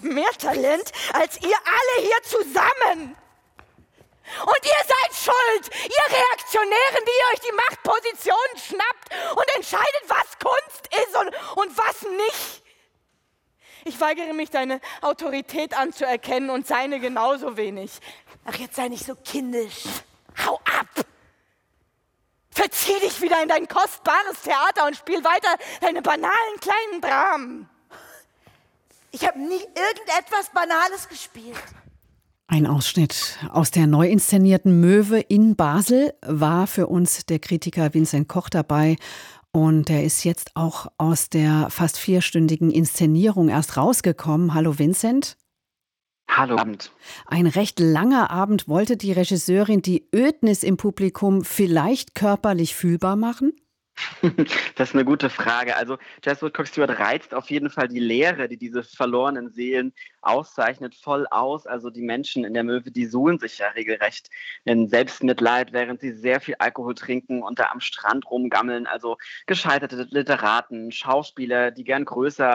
mehr Talent als ihr alle hier zusammen. Und ihr seid schuld, ihr Reaktionären, die ihr euch die Machtpositionen schnappt und entscheidet, was Kunst ist und was nicht. Ich weigere mich, deine Autorität anzuerkennen und seine genauso wenig. Ach, jetzt sei nicht so kindisch. Hau ab! Verzieh dich wieder in dein kostbares Theater und spiel weiter deine banalen kleinen Dramen. Ich habe nie irgendetwas Banales gespielt. Ein Ausschnitt aus der neu inszenierten Möwe in Basel war für uns der Kritiker Vincent Koch dabei. Und er ist jetzt auch aus der fast 4-stündigen Inszenierung erst rausgekommen. Hallo Vincent. Hallo Abend. Ein recht langer Abend. Wollte die Regisseurin die Ödnis im Publikum vielleicht körperlich fühlbar machen? Das ist eine gute Frage. Also Jess Woodcock Stewart reizt auf jeden Fall die Leere, die diese verlorenen Seelen auszeichnet, voll aus. Also die Menschen in der Möwe, die suhlen sich ja regelrecht in Selbstmitleid, während sie sehr viel Alkohol trinken und da am Strand rumgammeln. Also gescheiterte Literaten, Schauspieler, die gern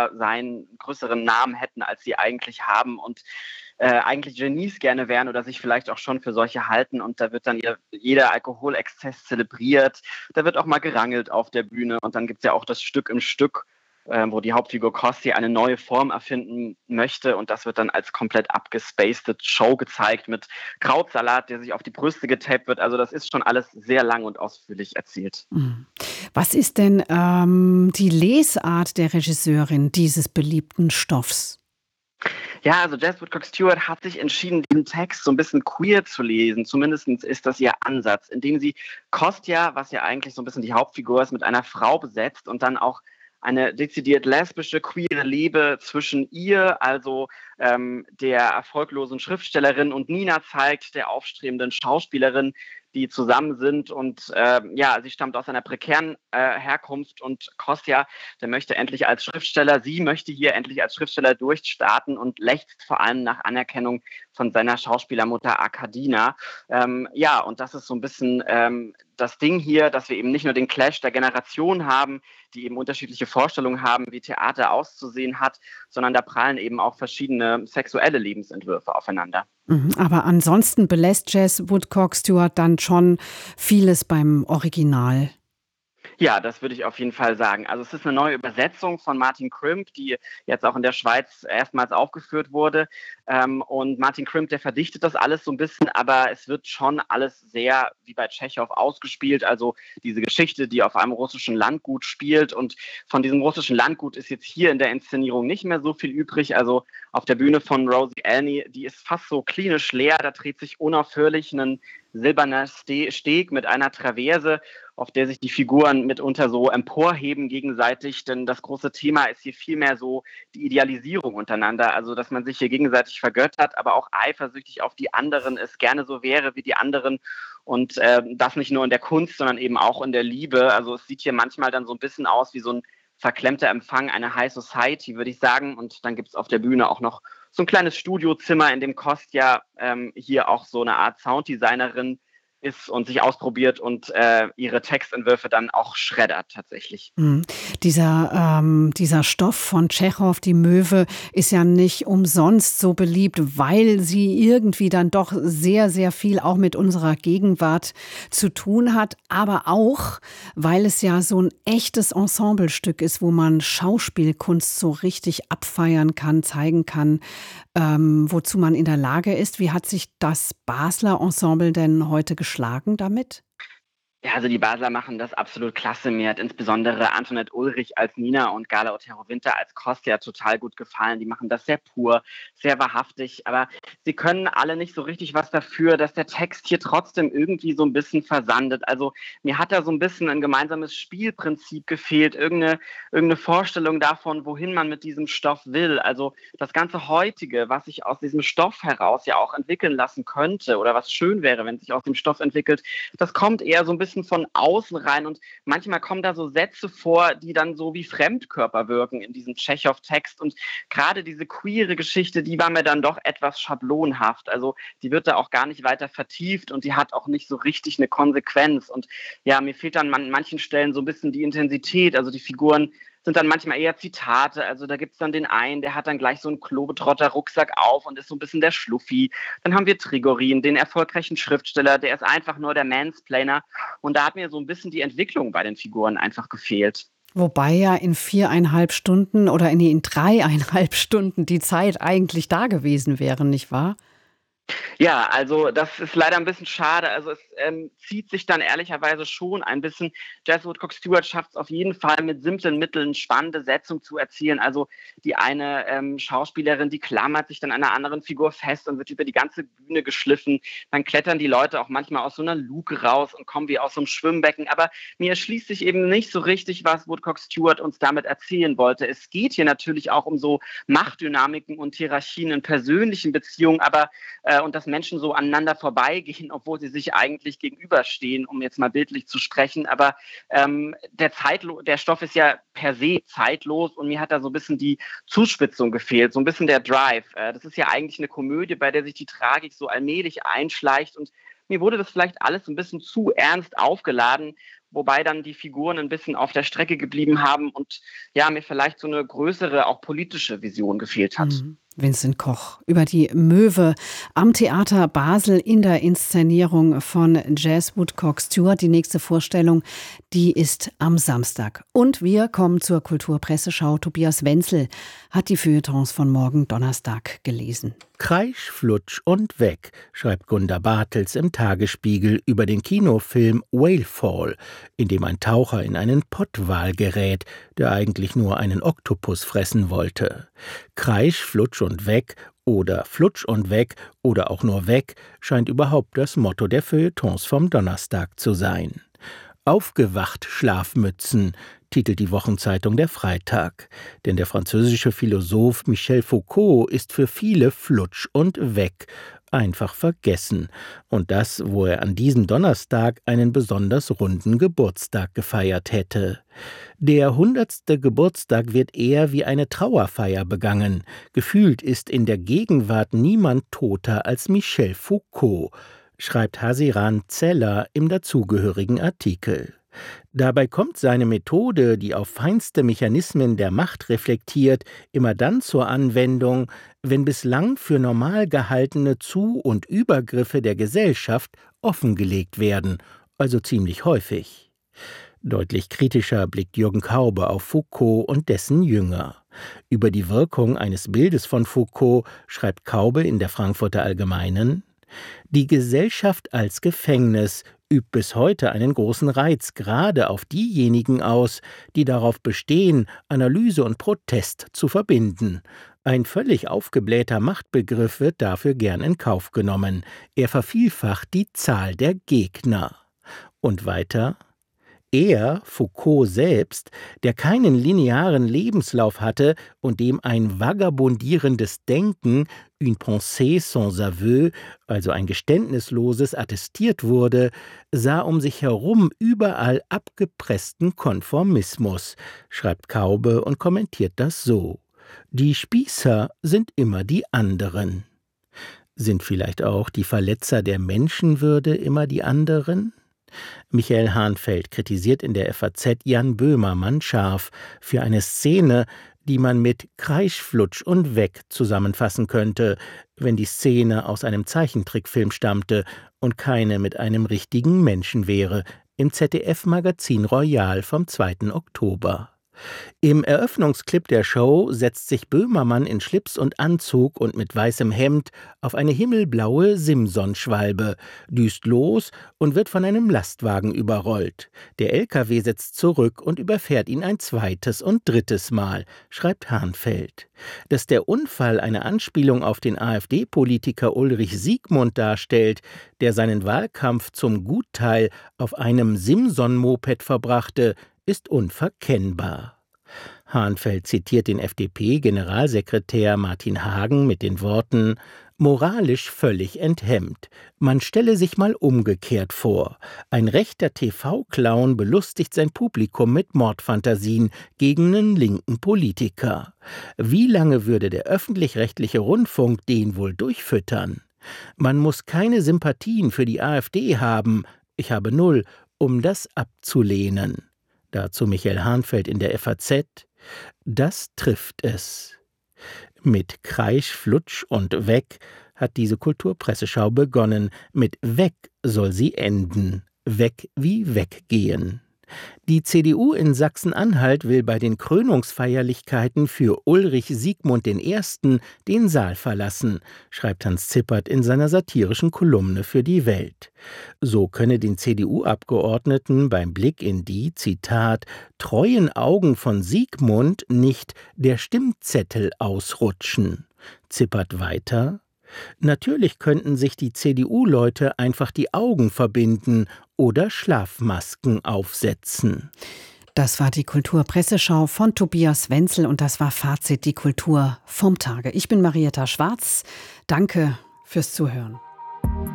größeren Namen hätten, als sie eigentlich haben und eigentlich Genies gerne wären oder sich vielleicht auch schon für solche halten. Und da wird dann jeder Alkoholexzess zelebriert. Da wird auch mal gerangelt auf der Bühne. Und dann gibt es ja auch das Stück im Stück, wo die Hauptfigur Kostja eine neue Form erfinden möchte. Und das wird dann als komplett abgespacede Show gezeigt mit Krautsalat, der sich auf die Brüste getaped wird. Also das ist schon alles sehr lang und ausführlich erzählt. Was ist denn die Lesart der Regisseurin dieses beliebten Stoffs? Ja, also Jess Woodcock Stewart hat sich entschieden, diesen Text so ein bisschen queer zu lesen. Zumindest ist das ihr Ansatz, indem sie Kostja, was ja eigentlich so ein bisschen die Hauptfigur ist, mit einer Frau besetzt und dann auch eine dezidiert lesbische, queere Liebe zwischen ihr, also der erfolglosen Schriftstellerin, und Nina zeigt, der aufstrebenden Schauspielerin, die zusammen sind. Und sie stammt aus einer prekären Herkunft, und Kostja, der möchte endlich als Schriftsteller, sie möchte hier endlich als Schriftsteller durchstarten und lechzt vor allem nach Anerkennung von seiner Schauspielermutter Arkadina. Und das ist so ein bisschen das Ding hier, dass wir eben nicht nur den Clash der Generation haben, die eben unterschiedliche Vorstellungen haben, wie Theater auszusehen hat, sondern da prallen eben auch verschiedene sexuelle Lebensentwürfe aufeinander. Aber ansonsten belässt Jess Woodcock Stewart dann schon vieles beim Original. Ja, das würde ich auf jeden Fall sagen. Also es ist eine neue Übersetzung von Martin Crimp, die jetzt auch in der Schweiz erstmals aufgeführt wurde. Und Martin Crimp, der verdichtet das alles so ein bisschen, aber es wird schon alles sehr wie bei Tschechow ausgespielt. Also diese Geschichte, die auf einem russischen Landgut spielt. Und von diesem russischen Landgut ist jetzt hier in der Inszenierung nicht mehr so viel übrig. Also auf der Bühne von Rosie Elney, die ist fast so klinisch leer. Da dreht sich unaufhörlich ein silberner Steg mit einer Traverse, auf der sich die Figuren mitunter so emporheben gegenseitig, denn das große Thema ist hier vielmehr so die Idealisierung untereinander, also dass man sich hier gegenseitig vergöttert, aber auch eifersüchtig auf die anderen ist, gerne so wäre wie die anderen, und das nicht nur in der Kunst, sondern eben auch in der Liebe. Also es sieht hier manchmal dann so ein bisschen aus wie so ein verklemmter Empfang einer High Society, würde ich sagen, und dann gibt es auf der Bühne auch noch so ein kleines Studiozimmer, in dem Kostja hier auch so eine Art Sounddesignerin ist und sich ausprobiert und ihre Textentwürfe dann auch schreddert tatsächlich. Dieser Stoff von Tschechow, die Möwe, ist ja nicht umsonst so beliebt, weil sie irgendwie dann doch sehr, sehr viel auch mit unserer Gegenwart zu tun hat, aber auch, weil es ja so ein echtes Ensemblestück ist, wo man Schauspielkunst so richtig abfeiern kann, zeigen kann, wozu man in der Lage ist. Wie hat sich das Basler Ensemble denn heute geschlagen damit? Ja, also die Basler machen das absolut klasse. Mir hat insbesondere Antoinette Ulrich als Nina und Gala Otero-Winter als Kostja total gut gefallen. Die machen das sehr pur, sehr wahrhaftig, aber sie können alle nicht so richtig was dafür, dass der Text hier trotzdem irgendwie so ein bisschen versandet. Also mir hat da so ein bisschen ein gemeinsames Spielprinzip gefehlt, irgendeine Vorstellung davon, wohin man mit diesem Stoff will. Also das ganze Heutige, was sich aus diesem Stoff heraus ja auch entwickeln lassen könnte oder was schön wäre, wenn sich aus dem Stoff entwickelt, das kommt eher so ein bisschen von außen rein, und manchmal kommen da so Sätze vor, die dann so wie Fremdkörper wirken in diesem Tschechow-Text, und gerade diese queere Geschichte, die war mir dann doch etwas schablonhaft, also die wird da auch gar nicht weiter vertieft und die hat auch nicht so richtig eine Konsequenz, und ja, mir fehlt dann an manchen Stellen so ein bisschen die Intensität, also die Figuren sind dann manchmal eher Zitate. Also da gibt es dann den einen, der hat dann gleich so einen Globetrotter-Rucksack auf und ist so ein bisschen der Schluffi. Dann haben wir Trigorin, den erfolgreichen Schriftsteller, der ist einfach nur der Mansplainer. Und da hat mir so ein bisschen die Entwicklung bei den Figuren einfach gefehlt. Wobei ja in 4,5 Stunden oder in 3,5 Stunden die Zeit eigentlich da gewesen wäre, nicht wahr? Ja, also das ist leider ein bisschen schade. Also es zieht sich dann ehrlicherweise schon ein bisschen. Jess Woodcock Stewart schafft es auf jeden Fall mit simplen Mitteln spannende Setzung zu erzielen. Also die eine Schauspielerin, die klammert sich dann an einer anderen Figur fest und wird über die ganze Bühne geschliffen. Dann klettern die Leute auch manchmal aus so einer Luke raus und kommen wie aus so einem Schwimmbecken. Aber mir erschließt sich eben nicht so richtig, was Woodcock Stewart uns damit erzählen wollte. Es geht hier natürlich auch um so Machtdynamiken und Hierarchien in persönlichen Beziehungen, aber und dass Menschen so aneinander vorbeigehen, obwohl sie sich eigentlich gegenüberstehen, um jetzt mal bildlich zu sprechen. Aber der Stoff ist ja per se zeitlos und mir hat da so ein bisschen die Zuspitzung gefehlt, so ein bisschen der Drive. Das ist ja eigentlich eine Komödie, bei der sich die Tragik so allmählich einschleicht und mir wurde das vielleicht alles ein bisschen zu ernst aufgeladen, wobei dann die Figuren ein bisschen auf der Strecke geblieben haben und ja, mir vielleicht so eine größere, auch politische Vision gefehlt hat. Vincent Koch über die Möwe am Theater Basel in der Inszenierung von Jess Woodcock Stewart. Die nächste Vorstellung, die ist am Samstag. Und wir kommen zur Kulturpresseschau. Tobias Wenzel hat die Feuilletons von morgen Donnerstag gelesen. Kreisch, Flutsch und weg, schreibt Gunda Bartels im Tagesspiegel über den Kinofilm Whalefall, in dem ein Taucher in einen Pottwal gerät, der eigentlich nur einen Oktopus fressen wollte. Kreisch, Flutsch und weg oder Flutsch und weg oder auch nur weg scheint überhaupt das Motto der Feuilletons vom Donnerstag zu sein. Aufgewacht, Schlafmützen, titelt die Wochenzeitung Der Freitag. Denn der französische Philosoph Michel Foucault ist für viele flutsch und weg, einfach vergessen. Und das, wo er an diesem Donnerstag einen besonders runden Geburtstag gefeiert hätte. Der 100. Geburtstag wird eher wie eine Trauerfeier begangen. Gefühlt ist in der Gegenwart niemand toter als Michel Foucault, schreibt Hasiran Zeller im dazugehörigen Artikel. Dabei kommt seine Methode, die auf feinste Mechanismen der Macht reflektiert, immer dann zur Anwendung, wenn bislang für normal gehaltene Zu- und Übergriffe der Gesellschaft offengelegt werden, also ziemlich häufig. Deutlich kritischer blickt Jürgen Kaube auf Foucault und dessen Jünger. Über die Wirkung eines Bildes von Foucault schreibt Kaube in der Frankfurter Allgemeinen: Die Gesellschaft als Gefängnis übt bis heute einen großen Reiz gerade auf diejenigen aus, die darauf bestehen, Analyse und Protest zu verbinden. Ein völlig aufgeblähter Machtbegriff wird dafür gern in Kauf genommen. Er vervielfacht die Zahl der Gegner. Und weiter: Er, Foucault selbst, der keinen linearen Lebenslauf hatte und dem ein vagabundierendes Denken, une pensée sans aveu, also ein geständnisloses, attestiert wurde, sah um sich herum überall abgepressten Konformismus, schreibt Kaube und kommentiert das so: Die Spießer sind immer die anderen. Sind vielleicht auch die Verletzer der Menschenwürde immer die anderen? Michael Hahnfeld kritisiert in der FAZ Jan Böhmermann scharf für eine Szene, die man mit Kreisch, Flutsch und weg zusammenfassen könnte, wenn die Szene aus einem Zeichentrickfilm stammte und keine mit einem richtigen Menschen wäre, im ZDF-Magazin Royal vom 2. Oktober. Im Eröffnungsclip der Show setzt sich Böhmermann in Schlips und Anzug und mit weißem Hemd auf eine himmelblaue Simson-Schwalbe, düst los und wird von einem Lastwagen überrollt. Der LKW setzt zurück und überfährt ihn ein zweites und drittes Mal, schreibt Hahnfeld. Dass der Unfall eine Anspielung auf den AfD-Politiker Ulrich Siegmund darstellt, der seinen Wahlkampf zum Gutteil auf einem Simson-Moped verbrachte, ist unverkennbar. Hahnfeld zitiert den FDP-Generalsekretär Martin Hagen mit den Worten: Moralisch völlig enthemmt. Man stelle sich mal umgekehrt vor. Ein rechter TV-Clown belustigt sein Publikum mit Mordfantasien gegen einen linken Politiker. Wie lange würde der öffentlich-rechtliche Rundfunk den wohl durchfüttern? Man muss keine Sympathien für die AfD haben, ich habe 0, um das abzulehnen. Dazu Michael Hahnfeld in der FAZ: Das trifft es. Mit Kreisch, Flutsch und Weg hat diese Kulturpresseschau begonnen. Mit Weg soll sie enden. Weg wie weggehen. Die CDU in Sachsen-Anhalt will bei den Krönungsfeierlichkeiten für Ulrich Siegmund I. den Saal verlassen, schreibt Hans Zippert in seiner satirischen Kolumne für die Welt. So könne den CDU-Abgeordneten beim Blick in die, Zitat, treuen Augen von Siegmund nicht der Stimmzettel ausrutschen. Zippert weiter: Natürlich könnten sich die CDU-Leute einfach die Augen verbinden oder Schlafmasken aufsetzen. Das war die Kulturpresseschau von Tobias Wenzel und das war Fazit, die Kultur vom Tage. Ich bin Marietta Schwarz. Danke fürs Zuhören.